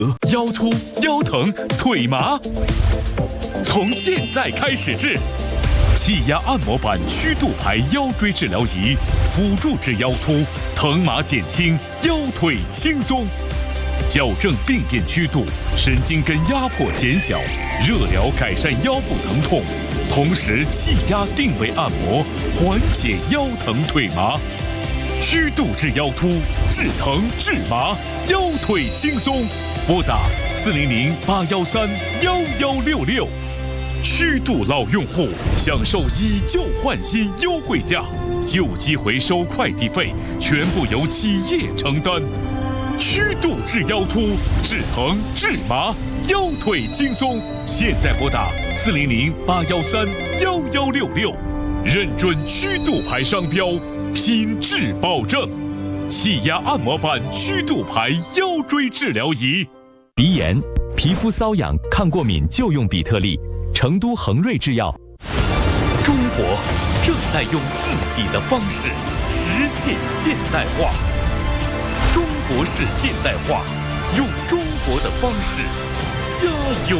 腰突、腰疼、腿麻，从现在开始治。气压按摩板曲度牌腰椎治疗仪，辅助治腰突，疼麻减轻，腰腿轻松，矫正病变曲度，神经根压迫减小，热疗改善腰部疼痛，同时气压定位按摩，缓解腰疼腿麻。曲度治腰突，治疼治麻，腰腿轻松。拨打400-813-1166。曲度老用户享受以旧换新优惠价，旧机回收快递费全部由企业承担。曲度治腰突，治疼治麻，腰腿轻松。现在拨打400-813-1166，认准曲度牌商标，品质保证。气压按摩板曲度牌腰椎治疗仪。 鼻炎、皮肤瘙痒、抗过敏就用比特利。成都恒瑞制药。 中国正在用自己的方式实现现代化。中国式现代化，用中国的方式加油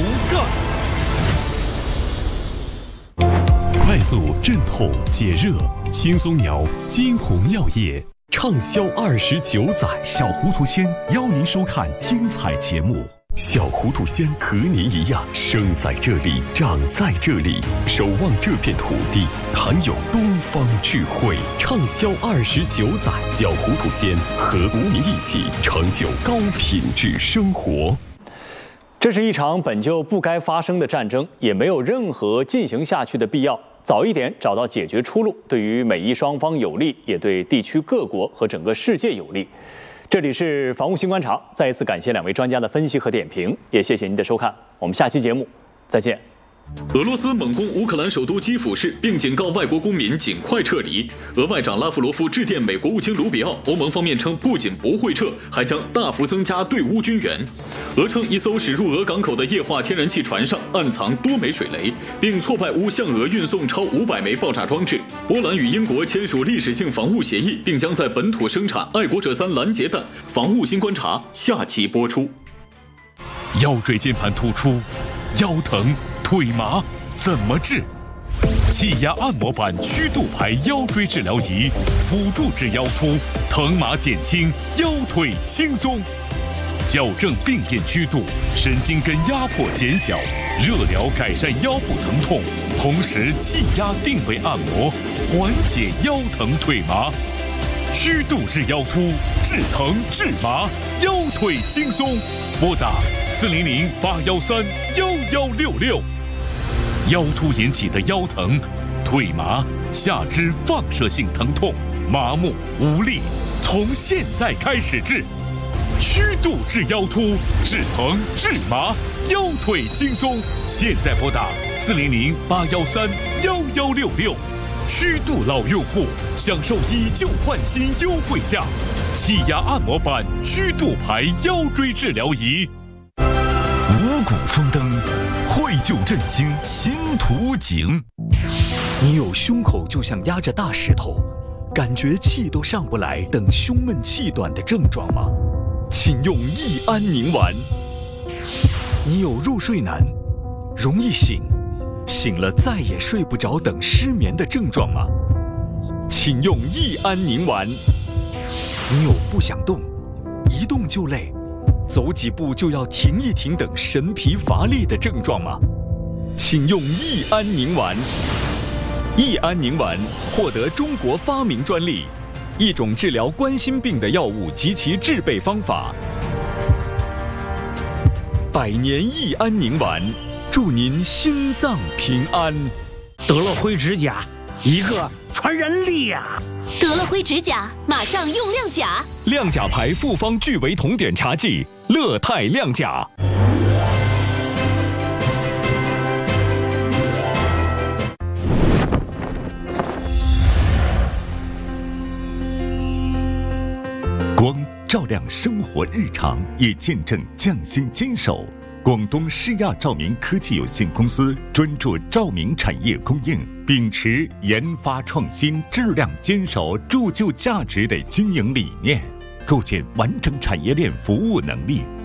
干！ 快速镇痛解热，轻松摇金红药业畅销29载。 小糊涂仙邀您收看精彩节目。 小糊涂仙和您一样，生在这里，长在这里，守望这片土地，含有东方智慧。畅销29载，小糊涂仙和您一起成就高品质生活。 这是一场本就不该发生的战争，也没有任何进行下去的必要。早一点找到解决出路，对于美伊双方有利，也对地区各国和整个世界有利。这里是防务新观察，再一次感谢两位专家的分析和点评，也谢谢您的收看，我们下期节目再见。 俄罗斯猛攻乌克兰首都基辅市，并警告外国公民尽快撤离。俄外长拉夫罗夫致电美国务卿卢比奥，欧盟方面称不仅不会撤，还将大幅增加对乌军援。俄称一艘驶入俄港口的液化天然气船上暗藏多枚水雷，并挫败乌向俄运送超500枚爆炸装置。波兰与英国签署历史性防务协议，并将在本土生产爱国者3拦截弹。防务新观察下期播出。 腰椎间盘突出，腰疼腿麻怎么治？气压按摩板曲度牌腰椎治疗仪，辅助治腰突，疼麻减轻，腰腿轻松，矫正病变曲度，神经根压迫减小，热疗改善腰部疼痛，同时气压定位按摩，缓解腰疼腿麻。曲度治腰突，治疼治麻，腰腿轻松。拨打400-813-1166。腰突引起的腰疼、腿麻、下肢放射性疼痛、麻木、无力，从现在开始治。曲度治腰突，治疼治麻，腰腿轻松。现在拨打400-813-1166。曲度老用户享受以旧换新优惠价，气压按摩板曲度牌腰椎治疗仪。 五谷丰登，绘就振兴新图景。 你有胸口就像压着大石头，感觉气都上不来等胸闷气短的症状吗？请用益安宁丸。你有入睡难，容易醒，醒了再也睡不着等失眠的症状吗？请用益安宁丸。你有不想动，一动就累，走几步就要停一停等神疲乏力的症状吗？请用益安宁丸。益安宁丸获得中国发明专利，一种治疗冠心病的药物及其制备方法。100年益安宁丸，祝您心脏平安。 得了灰指甲，一个传染力呀！ 得了灰指甲，马上用亮甲。 亮甲牌复方聚维酮碘茶剂，乐泰亮甲。 光照亮生活日常，也见证匠心坚守。广东诗亚照明科技有限公司专注照明产业供应，秉持研发创新、质量坚守、铸就价值的经营理念，构建完整产业链服务能力，